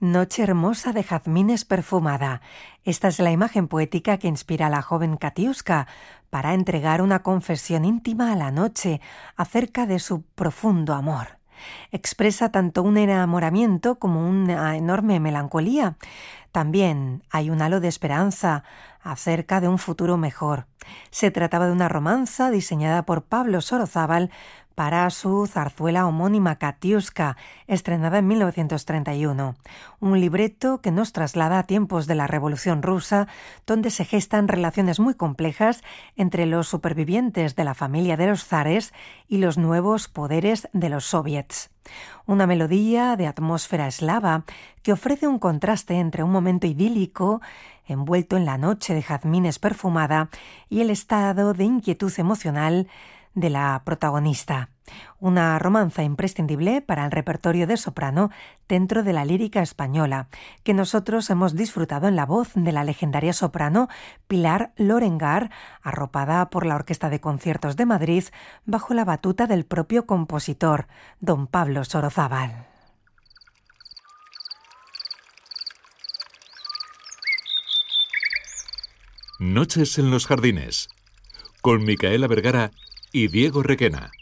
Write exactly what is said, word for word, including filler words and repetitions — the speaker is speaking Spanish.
Noche hermosa de jazmines perfumada. Esta es la imagen poética que inspira a la joven Katiuska para entregar una confesión íntima a la noche acerca de su profundo amor. Expresa tanto un enamoramiento como una enorme melancolía. También hay un halo de esperanza acerca de un futuro mejor. Se trataba de una romanza diseñada por Pablo Sorozábal para su zarzuela homónima Katiuska, estrenada en mil novecientos treinta y uno. Un libreto que nos traslada a tiempos de la Revolución Rusa, donde se gestan relaciones muy complejas entre los supervivientes de la familia de los zares y los nuevos poderes de los soviets. Una melodía de atmósfera eslava que ofrece un contraste entre un momento idílico, envuelto en la noche de jazmines perfumada, y el estado de inquietud emocional de la protagonista. Una romanza imprescindible para el repertorio de soprano dentro de la lírica española, que nosotros hemos disfrutado en la voz de la legendaria soprano Pilar Lorengar, arropada por la Orquesta de Conciertos de Madrid, bajo la batuta del propio compositor, don Pablo Sorozábal. Noches en los jardines, con Micaela Vergara y Diego Requena.